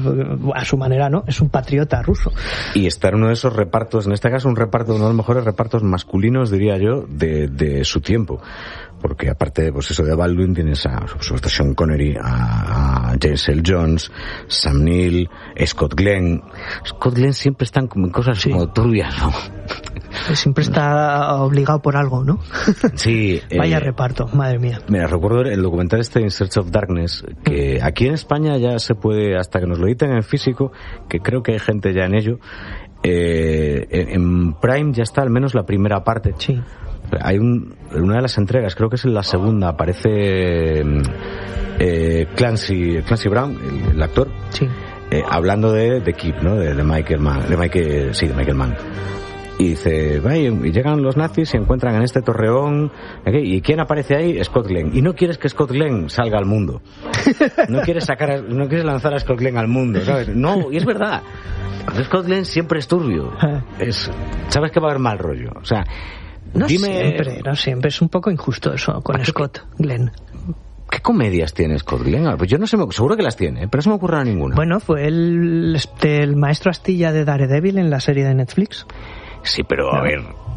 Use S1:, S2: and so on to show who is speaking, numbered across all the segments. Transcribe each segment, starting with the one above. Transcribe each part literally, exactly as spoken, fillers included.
S1: a su manera, ¿no? Es un patriota ruso.
S2: Y está en uno de esos repartos, en este caso un reparto, uno de los mejores repartos masculinos, diría yo, de, de su tiempo. Porque aparte, pues eso de Baldwin, tienes a, por supuesto, Sean Connery, a, a James Earl Jones, Sam Neill, Scott Glenn. Scott Glenn siempre están como en cosas sí. como turbias, ¿no?
S1: Siempre está obligado por algo, ¿no?
S2: Sí.
S1: Vaya
S2: eh,
S1: reparto, madre mía.
S2: Mira, recuerdo el documental este In Search of Darkness, que aquí en España ya se puede, hasta que nos lo editen en físico, que creo que hay gente ya en ello, eh, en Prime ya está al menos la primera parte.
S1: Sí.
S2: Hay un, en una de las entregas, creo que es en la segunda, aparece eh, Clancy, Clancy Brown, el, el actor,
S1: sí.
S2: eh, hablando de The Keep, ¿no? De, de Michael Mann, de Michael, sí, de Michael Mann. Y dice, vaya, y llegan los nazis y encuentran en este torreón, ¿okay? ¿Y quién aparece ahí? Scott Glenn. Y no quieres que Scott Glenn salga al mundo. No quieres sacar, a, no quieres lanzar a Scott Glenn al mundo, ¿sabes? No, y es verdad. Scott Glenn siempre es turbio. Es, sabes que va a haber mal rollo. O sea,
S1: no
S2: dime...
S1: siempre, no siempre. Es un poco injusto eso con Scott que... Glenn.
S2: ¿Qué comedias tiene Scott Glenn? Pues yo no sé, seguro que las tiene, pero no se me ocurre ninguna.
S1: Bueno, fue el, el maestro Astilla de Daredevil en la serie de Netflix.
S2: Sí, pero a ver,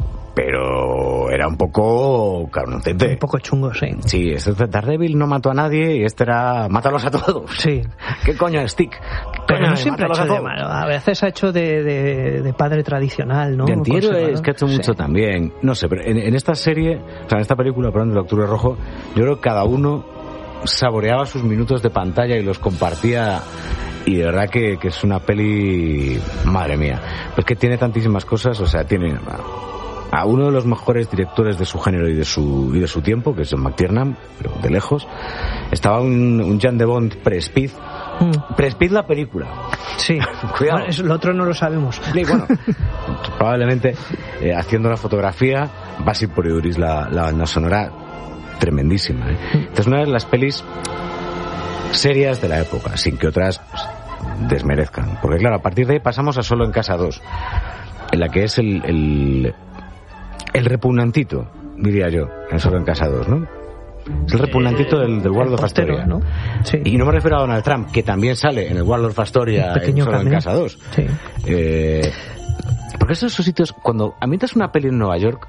S2: pero era un poco carnotete.
S1: Un poco chungo, sí.
S2: Sí, este Daredevil no mató a nadie y este era mátalos a todos.
S1: Sí.
S2: ¿Qué coño es Stick?
S1: Pero no siempre ha hecho de malo. A veces ha hecho de, de, de padre tradicional, ¿no?
S2: De antihéroe es que ha hecho mucho sí. también. No sé, pero en, en esta serie, o sea, en esta película, perdón, del Octubre Rojo, yo creo que cada uno saboreaba sus minutos de pantalla y los compartía. Y de verdad que, que es una peli, madre mía, pues que tiene tantísimas cosas. O sea, tiene a, a uno de los mejores directores de su género y de su y de su tiempo, que es John McTiernan, pero de lejos. Estaba un, un Jan de Bond pre-Speed, mm. pre-Speed la película.
S1: Sí, cuidado. Bueno, eso, lo otro no lo sabemos.
S2: Sí, bueno, probablemente eh, haciendo la fotografía, Basil Poliuris la, la banda sonora, tremendísima, ¿eh? Mm. Entonces, una de las pelis serias de la época, sin que otras pues, desmerezcan. Porque claro, a partir de ahí pasamos a Solo en Casa dos, en la que es el el, el repugnantito, diría yo, en Solo en Casa dos, ¿no? Es el repugnantito del, del Waldorf Astoria,
S1: ¿no? Sí.
S2: Y no me refiero a Donald Trump, que también sale en el Waldorf Astoria en Solo en Casa dos.
S1: Sí.
S2: Eh, porque esos sitios, cuando ambientas una peli en Nueva York,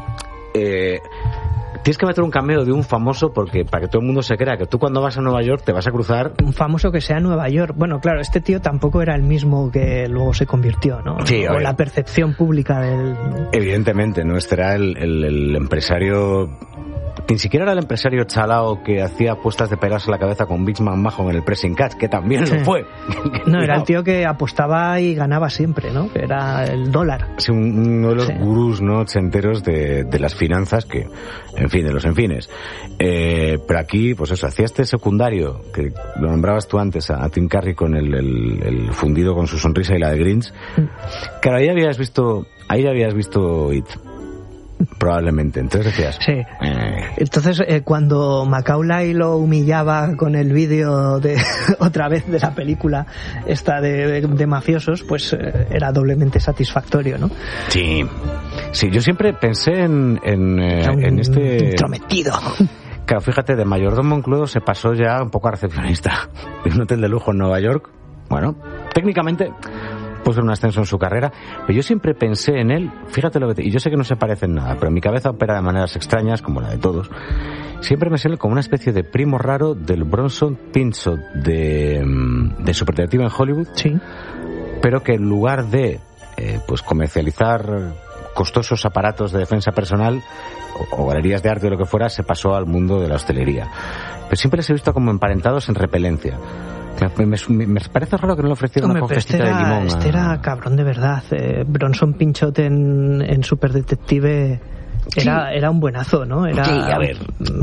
S2: eh, tienes que meter un cameo de un famoso, porque para que todo el mundo se crea que tú cuando vas a Nueva York te vas a cruzar...
S1: Un famoso que sea Nueva York. Bueno, claro, este tío tampoco era el mismo que luego se convirtió, ¿no?
S2: Sí,
S1: o la percepción pública del...
S2: Evidentemente, ¿no? Este era el, el, el empresario... Ni siquiera era el empresario chalao que hacía apuestas de pelarse la cabeza con Vince McMahon en el pressing catch, que también sí. lo fue.
S1: No, era el tío que apostaba y ganaba siempre, ¿no? Que era el dólar.
S2: Sí, uno de los sí. gurús, ¿no?, ochenteros de, de las finanzas, que, en fin, de los enfines. Eh, pero aquí, pues eso, hacía este secundario, que lo nombrabas tú antes, a, a Tim Curry con el, el, el fundido con su sonrisa y la de Grinch. Mm. Claro, ahí habías visto, ahí habías visto It. Probablemente, entonces decías...
S1: Sí. Eh. Entonces, eh, cuando Macaulay lo humillaba con el vídeo de otra vez de la película esta de, de, de mafiosos, pues eh, era doblemente satisfactorio, ¿no?
S2: Sí. Sí, yo siempre pensé en, en, eh,
S1: un,
S2: en este...
S1: intrometido.
S2: Claro, fíjate, de mayordomo incluido se pasó ya un poco a recepcionista de un hotel de lujo en Nueva York. Bueno, técnicamente... puso un ascenso en su carrera, pero yo siempre pensé en él, fíjate lo que te, y yo sé que no se parece en nada, pero mi cabeza opera de maneras extrañas, como la de todos. Siempre pensé en él como una especie de primo raro del Bronson Pinchot de, de Superdetective en Hollywood,
S1: sí.
S2: pero que en lugar de eh, pues comercializar costosos aparatos de defensa personal o, o galerías de arte o lo que fuera, se pasó al mundo de la hostelería. Pero siempre les he visto como emparentados en repelencia. Me, me, me parece raro que no le ofrecieran una congestita
S1: este
S2: de limón.
S1: Este era cabrón de verdad. Eh, Bronson Pinchot en, en Superdetective era, sí. era un buenazo, ¿no? Era,
S2: sí, a ver.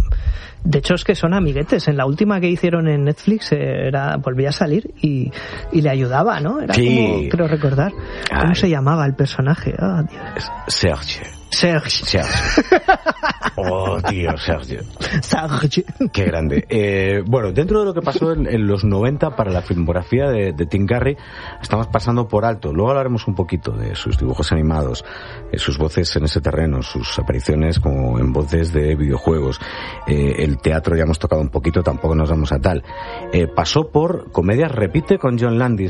S1: De hecho, es que son amiguetes. En la última que hicieron en Netflix eh, era volvía a salir y, y le ayudaba, ¿no? Era
S2: sí.
S1: como, creo recordar. ¿Cómo Ay. se llamaba el personaje? Oh, Dios.
S2: Serge.
S1: Serge.
S2: Serge. Oh, tío, Sergio.
S1: Sergio.
S2: Qué grande. Eh, bueno, dentro de lo que pasó en, en los noventa para la filmografía de, de Tim Curry, estamos pasando por alto. Luego hablaremos un poquito de sus dibujos animados, eh, sus voces en ese terreno, sus apariciones como en voces de videojuegos. Eh, el teatro ya hemos tocado un poquito, tampoco nos vamos a tal. Eh, pasó por comedias, repite con John Landis